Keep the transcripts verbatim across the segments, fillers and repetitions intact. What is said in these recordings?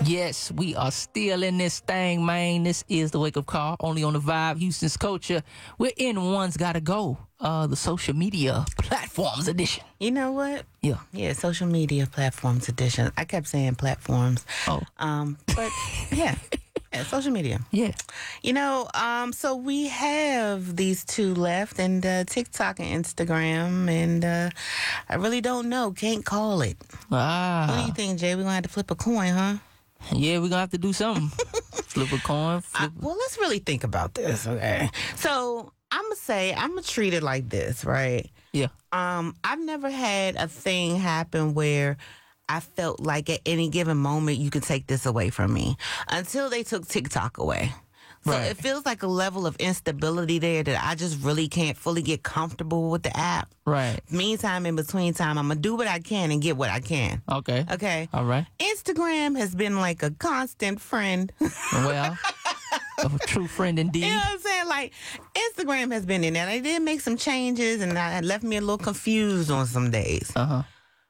Yes, we are still in this thing, man. This is the Wake Up Call, only on the Vibe, Houston's Culture. We're in One's Gotta Go, uh, the social media platforms edition. You know what? Yeah. Yeah, social media platforms edition. I kept saying platforms. Oh. Um, but yeah. Yeah, social media. Yeah. You know, um, so we have these two left, and uh, TikTok and Instagram, and uh, I really don't know. Can't call it. Ah. What do you think, Jay? We're going to have to flip a coin, huh? Yeah, we're going to have to do something. Flip a coin. Flip. I, well, let's really think about this, okay? So I'm going to say, I'm going to treat it like this, right? Yeah. Um, I've never had a thing happen where I felt like at any given moment you could take this away from me until they took TikTok away. So Right. it feels like a level of instability there that I just really can't fully get comfortable with the app. Right. Meantime, in between time, I'm going to do what I can and get what I can. Okay. Okay. All right. Instagram has been like a constant friend. Well, a true friend indeed. You know what I'm saying? Like, Instagram has been in there. They did make some changes, and that left me a little confused on some days. Uh-huh.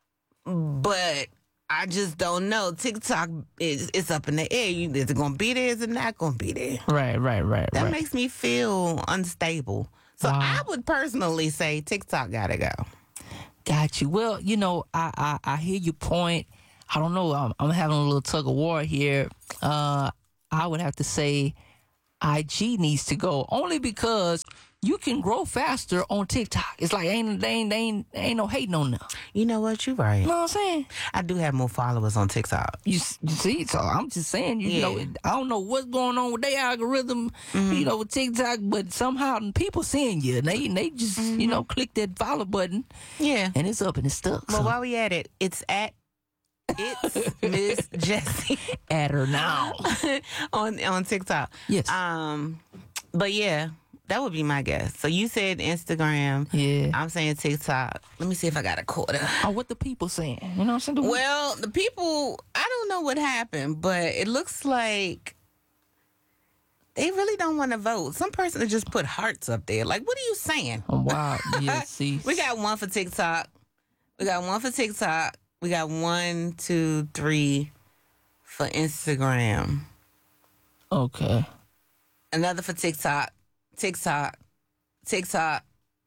But I just don't know. TikTok is it's up in the air. You, is it going to be there? Is it not going to be there? Right, right, right, That right. makes me feel unstable. So Wow. I would personally say TikTok got to go. Got you. Well, you know, I, I, I hear your point. I don't know. I'm, I'm having a little tug of war here. Uh, I would have to say I G needs to go only because you can grow faster on TikTok. It's like ain't they ain't they ain't, ain't no hating on them. You know what? You're right. You know what I'm saying? I do have more followers on TikTok. You, s- you see, so I'm just saying, you Yeah. know, I don't know what's going on with their algorithm, you know, with TikTok, but somehow people seeing you, and they they just you know click that follow button, Yeah. and it's up and it's stuck. Well, So while we at it, it's at it's Miss Jessie add her now. on on TikTok. Yes. Um, but yeah, that would be my guess. So you said Instagram. Yeah. I'm saying TikTok. Let me see if I got a quarter. Oh, what the people saying? You know what I'm saying? The- Well, the people, I don't know what happened, but it looks like they really don't want to vote. Some person just put hearts up there. Like, what are you saying? Oh, wow. Yeah, see. We got one for TikTok. We got one for TikTok. We got one, two, three for Instagram. Okay. Another for TikTok. TikTok. TikTok.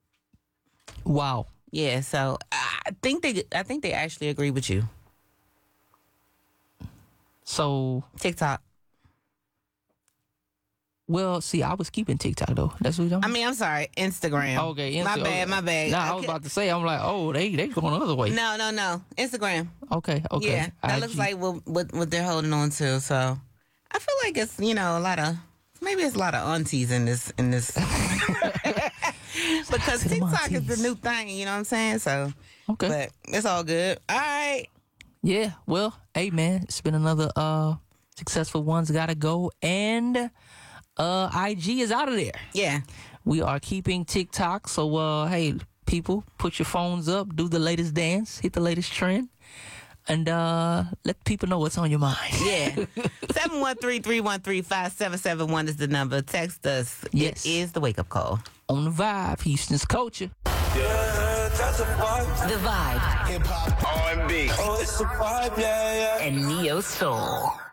Wow. Yeah, so I think they I think they actually agree with you. So, TikTok. well, see, I was keeping TikTok, though. That's what you're I mean, I'm sorry, Instagram. Okay. My Insta- bad, my bad. Nah, I was Okay. about to say, I'm like, oh, they they going the other way. No, no, no. Instagram. Okay, okay. Yeah, that I looks G. like what, what what they're holding on to. So I feel like it's, you know, a lot of, maybe it's a lot of aunties in this in this because to them TikTok is the aunties. new thing. You know what I'm saying? So, Okay. but it's all good. All right. Yeah, well, hey, man, it's been another uh successful One's Gotta Go, and uh I G is out of there. Yeah. We are keeping TikTok, so uh hey, people, put your phones up, do the latest dance, hit the latest trend, and uh let people know what's on your mind. Yeah. seven one three, three one three, five seven seven one is the number. Text us. Yes. It is the wake up call. On the Vibe, Houston's Culture. Yeah, that's a vibe. The Vibe Hip hop, R and B. Oh, it's a vibe, yeah, yeah. and Neo Soul.